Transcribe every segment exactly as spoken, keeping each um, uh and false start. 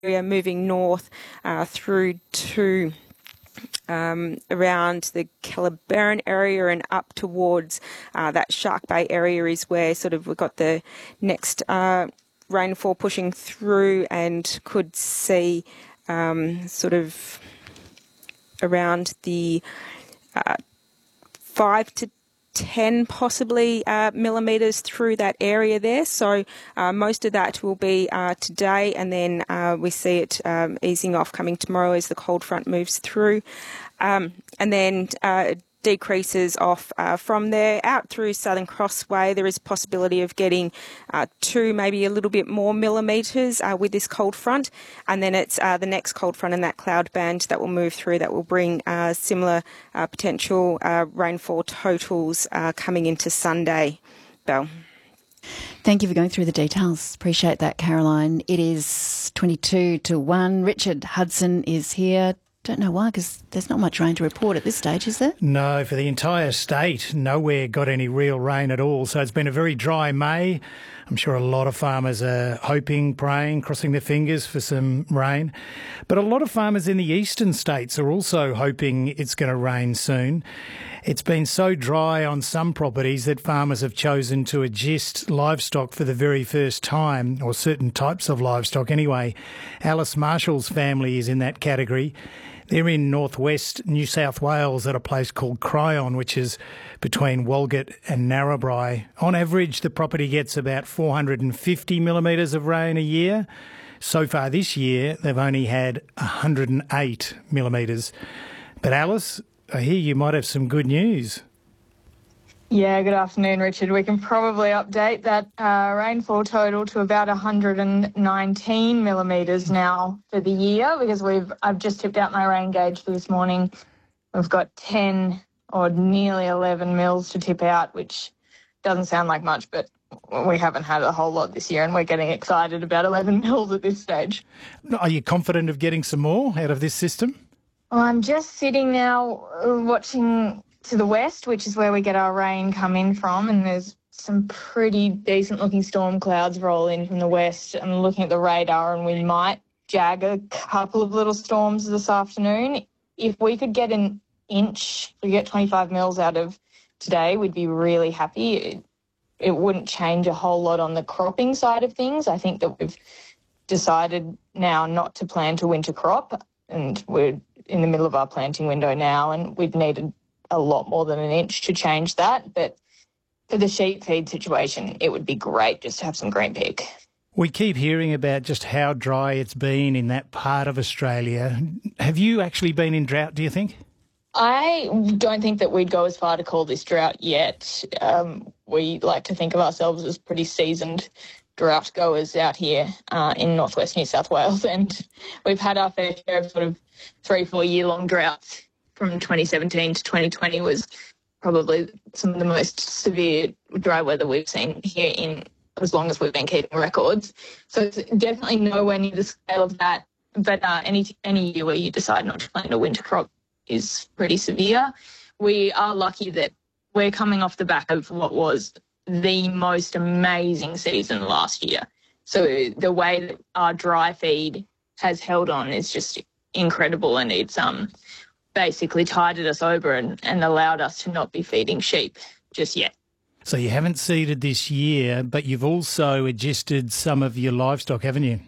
area moving north uh, through to um, around the Kellerberrin area and up towards uh, that Shark Bay area is where sort of we've got the next uh, rainfall pushing through, and could see um, sort of around the uh, five to ten possibly uh, millimetres through that area there. So uh, most of that will be uh, today, and then uh, we see it um, easing off coming tomorrow as the cold front moves through. Um, and then uh, decreases off uh, from there out through Southern Crossway. There is a possibility of getting uh, two, maybe a little bit more millimetres uh, with this cold front, and then it's uh, the next cold front and that cloud band that will move through that will bring uh, similar uh, potential uh, rainfall totals uh, coming into Sunday. Belle. Thank you for going through the details. Appreciate that, Caroline. It is twenty-two to one. Richard Hudson is here. Don't know why, because there's not much rain to report at this stage, is there? No, for the entire state, nowhere got any real rain at all. So it's been a very dry May. I'm sure a lot of farmers are hoping, praying, crossing their fingers for some rain. But a lot of farmers in the eastern states are also hoping it's going to rain soon. It's been so dry on some properties that farmers have chosen to adjust livestock for the very first time, or certain types of livestock anyway. Alice Marshall's family is in that category. They're in northwest New South Wales at a place called Cryon, which is between Walgett and Narrabri. On average, the property gets about four hundred fifty millimetres of rain a year. So far this year, they've only had one hundred eight millimetres. But Alice, I hear you might have some good news. Yeah, good afternoon, Richard. We can probably update that uh, rainfall total to about one hundred nineteen millimetres now for the year, because we've I've just tipped out my rain gauge for this morning. We've got ten or nearly eleven mils to tip out, which doesn't sound like much, but we haven't had a whole lot this year, and we're getting excited about eleven mils at this stage. Are you confident of getting some more out of this system? Well, I'm just sitting now uh, watching to the west, which is where we get our rain come in from, and there's some pretty decent-looking storm clouds roll in from the west. I'm looking at the radar, and we might jag a couple of little storms this afternoon. If we could get an inch, we get twenty-five mils out of today, we'd be really happy. It, it wouldn't change a whole lot on the cropping side of things. I think that we've decided now not to plant a winter crop, and we're in the middle of our planting window now, and we'd needed a lot more than an inch to change that. But for the sheep feed situation, it would be great just to have some green pig. We keep hearing about just how dry it's been in that part of Australia. Have you actually been in drought, do you think? I don't think that we'd go as far to call this drought yet. Um, we like to think of ourselves as pretty seasoned drought goers out here uh, in northwest New South Wales, and we've had our fair share of sort of three, four year long droughts. From twenty seventeen to twenty twenty was probably some of the most severe dry weather we've seen here in as long as we've been keeping records. So it's definitely nowhere near the scale of that. But uh, any any year where you decide not to plant a winter crop is pretty severe. We are lucky that we're coming off the back of what was the most amazing season last year. So the way that our dry feed has held on is just incredible, and it's um. basically tided us over and, and allowed us to not be feeding sheep just yet. So you haven't seeded this year, but you've also adjusted some of your livestock, haven't you?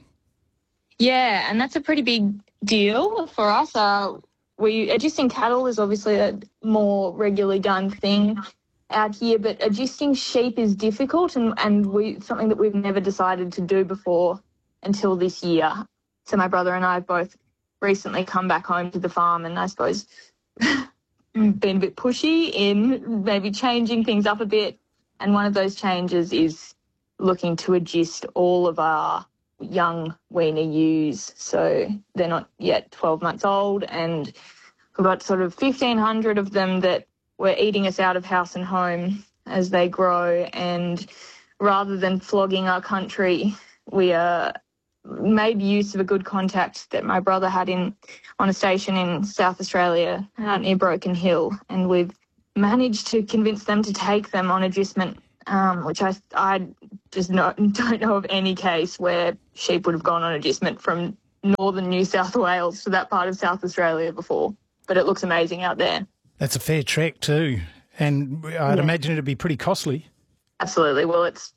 Yeah, and that's a pretty big deal for us. Uh, we adjusting cattle is obviously a more regularly done thing out here, but adjusting sheep is difficult, and, and we something that we've never decided to do before until this year. So my brother and I have both recently come back home to the farm, and I suppose been a bit pushy in maybe changing things up a bit. And one of those changes is looking to adjust all of our young weaner ewes. So they're not yet twelve months old, and we've got sort of fifteen hundred of them that were eating us out of house and home as they grow. And rather than flogging our country, we are made use of a good contact that my brother had in on a station in South Australia out near Broken Hill, and we've managed to convince them to take them on adjustment, um, which I I just not, don't know of any case where sheep would have gone on adjustment from northern New South Wales to that part of South Australia before, but it looks amazing out there. That's a fair trek too, and I'd Yeah. imagine it'd be pretty costly. Absolutely. Well, it's,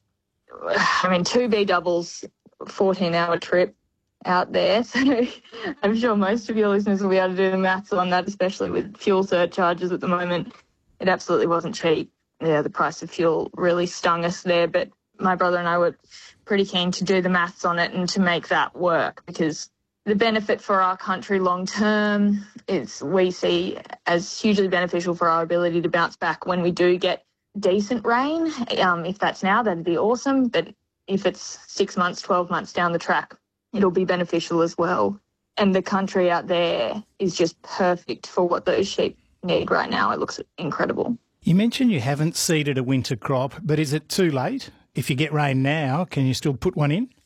I mean, two B doubles, fourteen-hour trip out there. So I'm sure most of your listeners will be able to do the maths on that, especially with fuel surcharges at the moment. It absolutely wasn't cheap. Yeah, the price of fuel really stung us there, but my brother and I were pretty keen to do the maths on it and to make that work, because the benefit for our country long term is we see as hugely beneficial for our ability to bounce back when we do get decent rain. Um, if that's now, that'd be awesome. But if it's six months, twelve months down the track, it'll be beneficial as well. And the country out there is just perfect for what those sheep need right now. It looks incredible. You mentioned you haven't seeded a winter crop, but is it too late? If you get rain now, can you still put one in?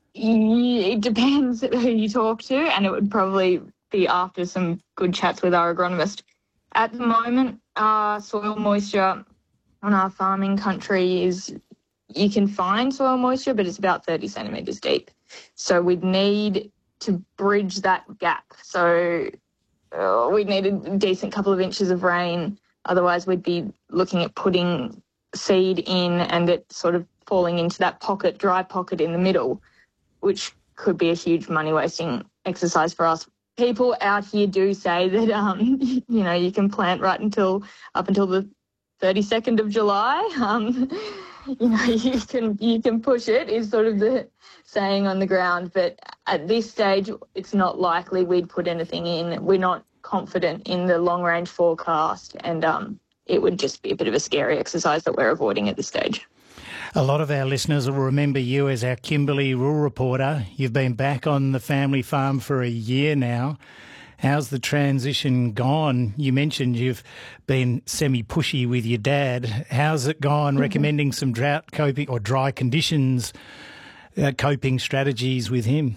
It depends who you talk to, and it would probably be after some good chats with our agronomist. At the moment, our soil moisture on our farming country is, you can find soil moisture, but it's about thirty centimetres deep. So we'd need to bridge that gap. So uh, we'd need a decent couple of inches of rain. Otherwise, we'd be looking at putting seed in and it sort of falling into that pocket, dry pocket in the middle, which could be a huge money-wasting exercise for us. People out here do say that, um, you know, you can plant right until up until the thirty-second of July. Um, you know, you can you can push it is sort of the saying on the ground. But at this stage, it's not likely we'd put anything in. We're not confident in the long-range forecast, and um, it would just be a bit of a scary exercise that we're avoiding at this stage. A lot of our listeners will remember you as our Kimberley rural reporter. You've been back on the family farm for a year now. How's the transition gone? You mentioned you've been semi-pushy with your dad. How's it gone, recommending some drought coping or dry conditions uh, coping strategies with him?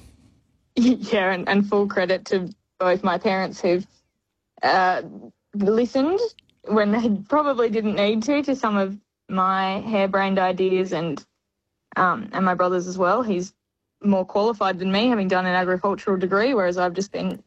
Yeah, and, and full credit to both my parents who've uh, listened when they probably didn't need to, to some of my harebrained ideas, and um, and my brother's as well. He's more qualified than me, having done an agricultural degree, whereas I've just been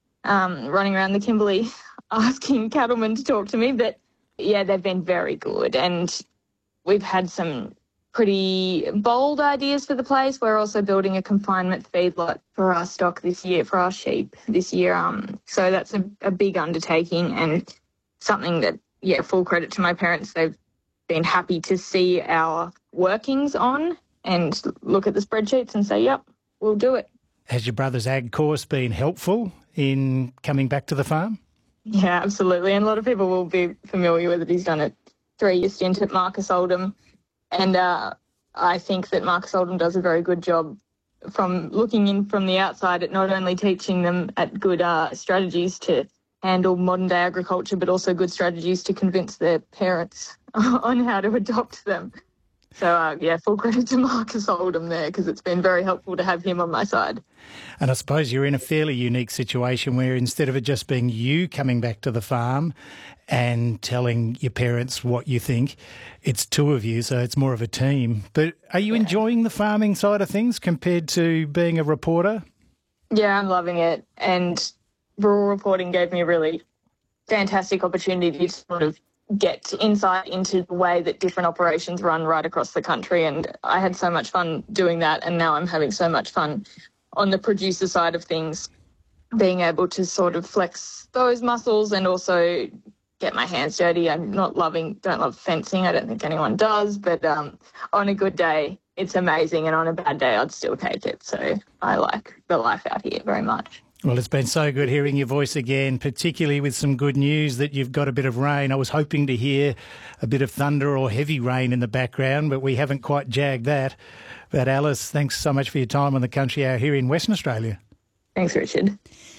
um, running around the Kimberley asking cattlemen to talk to me. But yeah, they've been very good, and we've had some pretty bold ideas for the place. We're also building a confinement feedlot for our stock this year, for our sheep this year. Um, so that's a, a big undertaking, and something that, yeah, full credit to my parents. They've been happy to see our workings on and look at the spreadsheets and say, yep, we'll do it. Has your brother's ag course been helpful in coming back to the farm? Yeah, absolutely. And a lot of people will be familiar with it. He's done a three-year stint at Marcus Oldham, and uh, I think that Marcus Oldham does a very good job from looking in from the outside at not only teaching them at good uh, strategies to handle modern-day agriculture, but also good strategies to convince their parents on how to adopt them. So, uh, yeah, full credit to Marcus Oldham there, because it's been very helpful to have him on my side. And I suppose you're in a fairly unique situation where instead of it just being you coming back to the farm and telling your parents what you think, it's two of you, so it's more of a team. But are you yeah. enjoying the farming side of things compared to being a reporter? Yeah, I'm loving it. And rural reporting gave me a really fantastic opportunity to sort of get insight into the way that different operations run right across the country. And I had so much fun doing that. And now I'm having so much fun on the producer side of things, being able to sort of flex those muscles and also get my hands dirty. I'm not loving, don't love fencing. I don't think anyone does. But um, on a good day, it's amazing. And on a bad day, I'd still take it. So I like the life out here very much. Well, it's been so good hearing your voice again, particularly with some good news that you've got a bit of rain. I was hoping to hear a bit of thunder or heavy rain in the background, but we haven't quite jagged that. But Alice, thanks so much for your time on the Country Hour here in Western Australia. Thanks, Richard.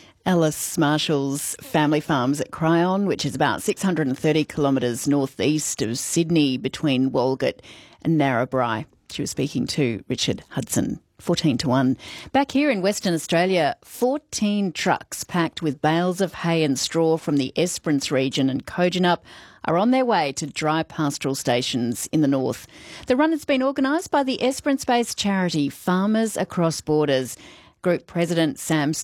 Alice Marshall's family farms at Cryon, which is about six hundred thirty kilometres northeast of Sydney between Walgett and Narrabri. She was speaking to Richard Hudson. fourteen to one. Back here in Western Australia, fourteen trucks packed with bales of hay and straw from the Esperance region and Kojonup are on their way to dry pastoral stations in the north. The run has been organised by the Esperance-based charity Farmers Across Borders. Group President Sam